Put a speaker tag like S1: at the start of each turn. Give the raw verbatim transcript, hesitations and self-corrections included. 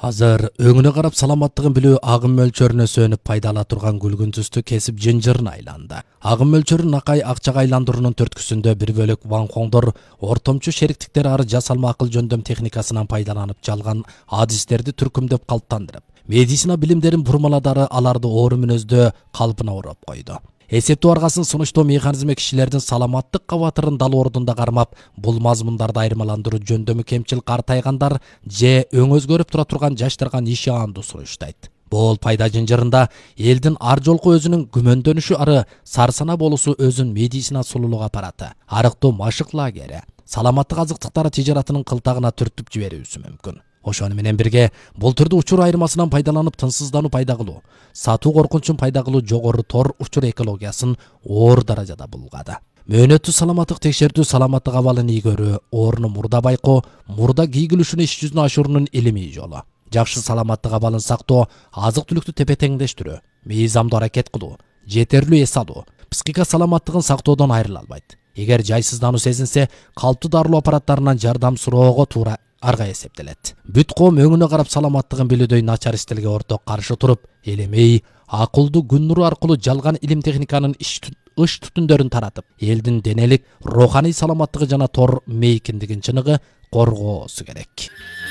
S1: Азыр өңүнө карап саламаттыгын билүү агым мөлчөрүнө сөнүп пайдала турган күлгүн түстү кесип жынжырына айланды. Агым мөлчөрүн акай акчага айландыруунун төрткүсүндө бир бөлөк ванхоңдор ортомчу шериктиктер ары жасалма акыл жөндөм техникасынан пайдаланып жалган адистерди түркүмдөп калыптандырып, медицина билимдерин бурмаладары аларды оору мүнөздө калпына ороп койду. Эсептөө аргасын сунуштоо механизми кишилердин саламаттык кабатырын дал ордунда кармап, бул мазмундарды айырмаландыруу жөндөмү кемчил картайгандар же өң өзгөрүп тура турган жаштарга нишаандуу сунуштайт. Бул пайда жынжырында элдин ар жолку өзүнүн күмөндөнүшү ары сарсана болуусу өзүн медицина сулуулук аппараты, арыктоо машык лагери, саламаттык азыктыктары тижаратынын кылтагына түртүп жиберүүсү мүмкүн. Ошону менен бирге бул түрдүү учур айырмасынан пайдаланып тынчсыздануу пайда кылуу, сатуу коркунчун пайда кылуу жогору тор учур экологиясын оор даражада булгады. Мөөнөттүү саламаттык текшертүү, саламаттык абалын ийгөрүү, оорууну мурда байкоо, мурда кийгилишүүнү иш жүзүнө ашыруунун илимий жолу. Жакшы саламаттык абалын сактоо, азык-түлүктү тепе-теңдештирүү, мыйзамдуу аракет кылуу, жетерлүү эс алуу, психика саламаттыгын сактоодон айрыла албайт. Эгер жайсыздануу сезинсе, калптуу дарылоо аппараттарынан жардам суроого туура арга эсептелет. Бүт коом өңүнө карап саламаттыгын билүүдөй начар стилге орток каршы туруп, элемей, акылдуу күн нуру аркылуу жалган илим техниканын ыш түтүндөрүн таратып, элдин денелик, руханий саламаттыгы жана тор мейкиндигин чыныгы коргоосу керек.